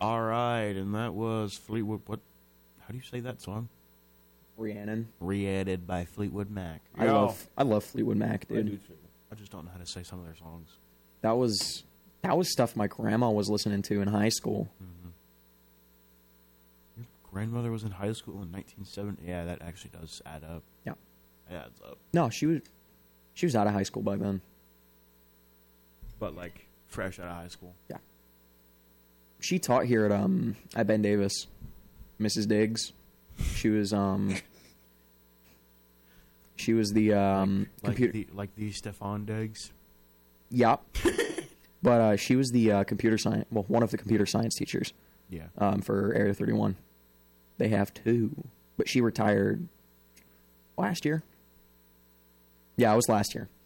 All right, and that was Fleetwood. What? How do you say that song? Rhiannon. Re-added by Fleetwood Mac. I love Fleetwood Mac, dude. I do too. I just don't know how to say some of their songs. That was stuff my grandma was listening to in high school. Mm-hmm. Your grandmother was in high school in 1970. Yeah, that actually does add up. Yeah, it adds up. No, she was out of high school by then. But like fresh out of high school. Yeah. She taught here at Ben Davis, Mrs. Diggs. She was the computer like the Stefan Diggs. Yeah. But she was the computer science, well, one of the computer science teachers. Yeah. For Area 31. They have two, but she retired last year. Yeah, it was last year.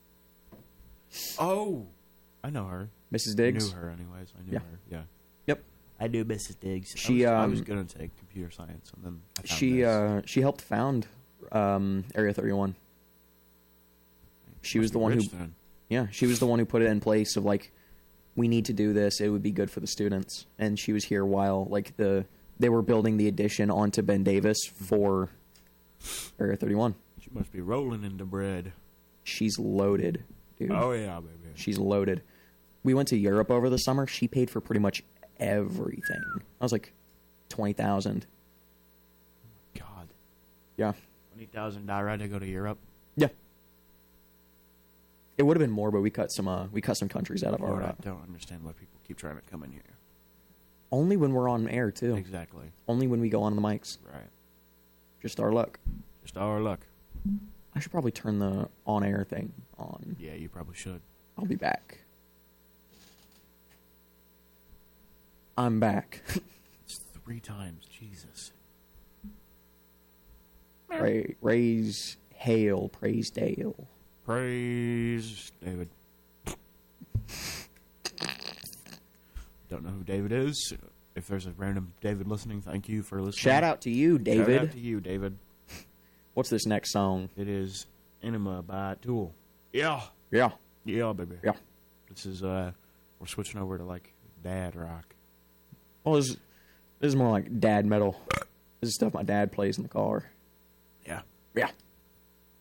Oh, I know her. Mrs. Diggs. I knew her anyways. I knew her. Yeah. Yep. I knew Mrs. Diggs. She I was gonna take computer science, and then I found she helped found Area 31. She was the one who. Then. Yeah, she was the one who put it in place of like, we need to do this. It would be good for the students, and she was here while like they were building the addition onto Ben Davis for Area 31. She must be rolling into bread. She's loaded, dude. Oh yeah, baby. She's loaded. We went to Europe over the summer. She paid for pretty much everything. I was like, $20,000. Oh my God. Yeah. $20,000 right to go to Europe. Yeah. It would have been more, but we cut some countries out of our. I don't understand why people keep trying to come in here. Only when we're on air too. Exactly. Only when we go on the mics. Right. Just our luck. Just our luck. I should probably turn the on-air thing on. Yeah, you probably should. I'll be back. I'm back. It's 3 times. Jesus. Raise hail, praise Dale. Praise David. Don't know who David is. If there's a random David listening, thank you for listening. Shout out to you, David. Shout out to you, David. What's this next song? It is Enema by Tool. Yeah. Yeah. Yeah, baby. Yeah. This is, we're switching over to, like, dad rock. Well, this is more like dad metal. This is stuff my dad plays in the car. Yeah. Yeah.